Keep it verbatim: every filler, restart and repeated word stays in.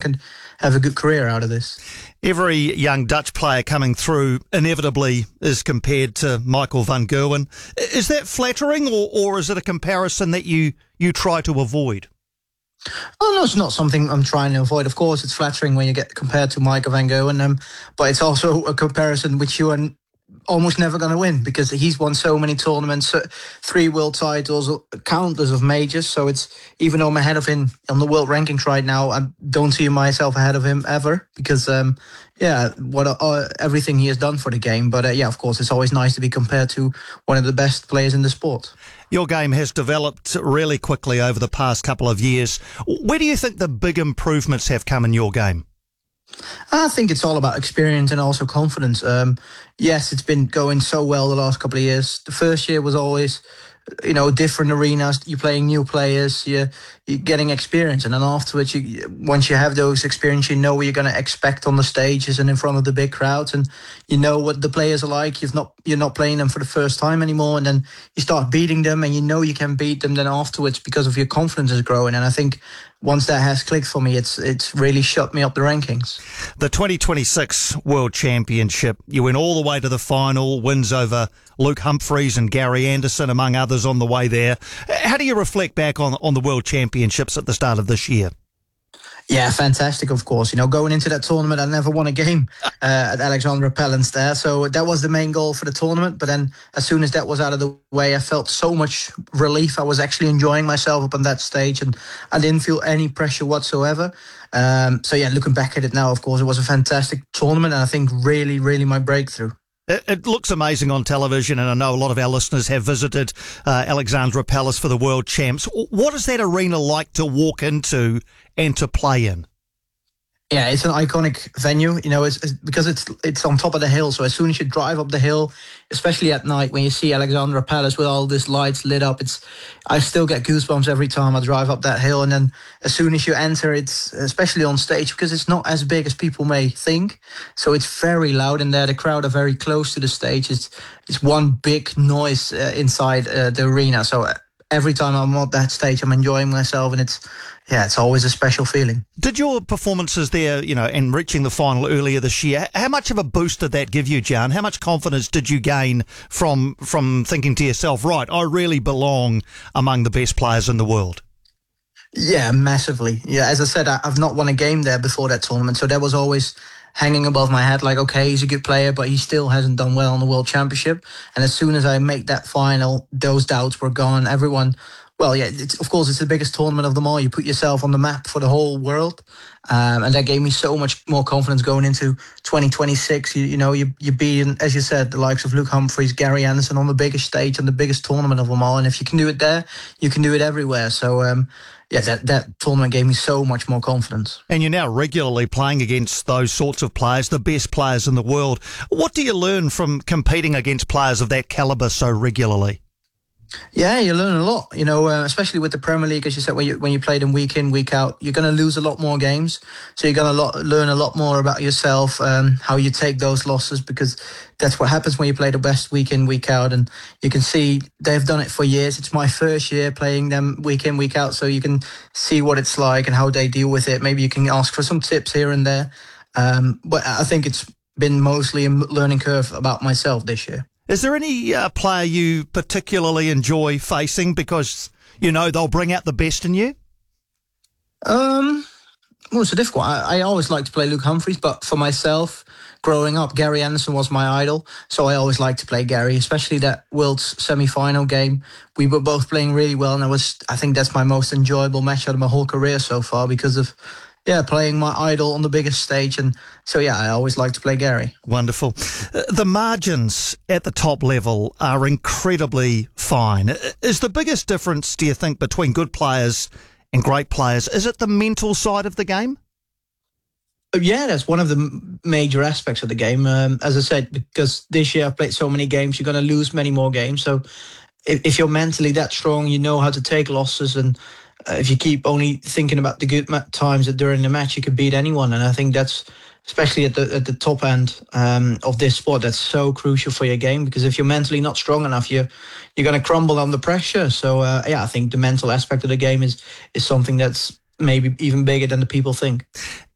can have a good career out of this. Every young Dutch player coming through inevitably is compared to Michael van Gerwen. Is that flattering, or, or is it a comparison that you, you try to avoid? Oh, no, it's not something I'm trying to avoid. Of course, it's flattering when you get compared to Michael van Gerwen, um, but it's also a comparison which you are almost never going to win, because he's won so many tournaments, uh, three world titles, countless of majors. So it's, even though I'm ahead of him on the world rankings right now, I don't see myself ahead of him ever, because um, yeah, what uh, everything he has done for the game. But uh, yeah, of course, it's always nice to be compared to one of the best players in the sport. Your game has developed really quickly over the past couple of years. Where do you think the big improvements have come in your game? I think it's all about experience and also confidence. Um, yes, it's been going so well the last couple of years. The first year was always, you know, different arenas. You're playing new players. You're, you're getting experience, and then afterwards, you, once you have those experience, you know what you're going to expect on the stages and in front of the big crowds, and you know what the players are like. You've not, you're not playing them for the first time anymore, and then you start beating them, and you know you can beat them. Then afterwards, because of your confidence is growing, and I think once that has clicked for me, it's it's really shot me up the rankings. The twenty twenty-six World Championship, you went all the way to the final, wins over Luke Humphries and Gary Anderson, among others, on the way there. How do you reflect back on, on the World Championships at the start of this year? Yeah, fantastic, of course. You know, going into that tournament, I never won a game uh, at Alexandra Pallans there. So that was the main goal for the tournament. But then as soon as that was out of the way, I felt so much relief. I was actually enjoying myself up on that stage, and I didn't feel any pressure whatsoever. Um, so yeah, looking back at it now, of course, it was a fantastic tournament, and I think really, really my breakthrough. It, it looks amazing on television, and I know a lot of our listeners have visited uh, Alexandra Palace for the World Champs. What is that arena like to walk into and to play in? Yeah, it's an iconic venue, you know, it's, it's because it's it's on top of the hill. So as soon as you drive up the hill, especially at night when you see Alexandra Palace with all these lights lit up, it's I still get goosebumps every time I drive up that hill. And then as soon as you enter, it's especially on stage, because it's not as big as people may think. So it's very loud in there. The crowd are very close to the stage. It's it's one big noise uh, inside uh, the arena. So every time I'm on that stage, I'm enjoying myself, and it's yeah, it's always a special feeling. Did your performances there, you know, and reaching the final earlier this year, how much of a boost did that give you, Jan? How much confidence did you gain from from thinking to yourself, right, I really belong among the best players in the world? Yeah, massively. Yeah, as I said, I, I've not won a game there before that tournament, so that was always hanging above my head, like, okay, he's a good player, but he still hasn't done well in the World Championship. And as soon as I make that final, those doubts were gone. Everyone, well, yeah, it's, of course, it's the biggest tournament of them all. You put yourself on the map for the whole world. Um, and that gave me so much more confidence going into twenty twenty-six. You, you know, you, you beat, as you said, the likes of Luke Humphries, Gary Anderson on the biggest stage and the biggest tournament of them all. And if you can do it there, you can do it everywhere. So, um, yeah, that, that tournament gave me so much more confidence. And you're now regularly playing against those sorts of players, the best players in the world. What do you learn from competing against players of that calibre so regularly? Yeah, you learn a lot, you know, uh, especially with the Premier League, as you said, when you when you play them week in, week out, you're going to lose a lot more games. So you're going to learn a lot more about yourself, um, how you take those losses, because that's what happens when you play the best week in, week out. And you can see they've done it for years. It's my first year playing them week in, week out. So you can see what it's like and how they deal with it. Maybe you can ask for some tips here and there. Um, but I think it's been mostly a learning curve about myself this year. Is there any uh, player you particularly enjoy facing because, you know, they'll bring out the best in you? Um, well, it's a difficult one. I, I always like to play Luke Humphries, but for myself, growing up, Gary Anderson was my idol. So I always liked to play Gary, especially that World's semi-final game. We were both playing really well, and I was, I think that's my most enjoyable match out of my whole career so far because of Yeah, playing my idol on the biggest stage. And so, yeah, I always like to play Gary. Wonderful. Uh, the margins at the top level are incredibly fine. Is the biggest difference, do you think, between good players and great players, is it the mental side of the game? Yeah, that's one of the major aspects of the game. Um, as I said, because this year I've played so many games, you're going to lose many more games. So if, if you're mentally that strong, you know how to take losses, and Uh, if you keep only thinking about the good ma- times that during the match, you can beat anyone. And I think that's, especially at the at the top end um, of this sport, that's so crucial for your game, because if you're mentally not strong enough, you're, you're going to crumble under pressure. So, uh, yeah, I think the mental aspect of the game is is something that's maybe even bigger than the people think.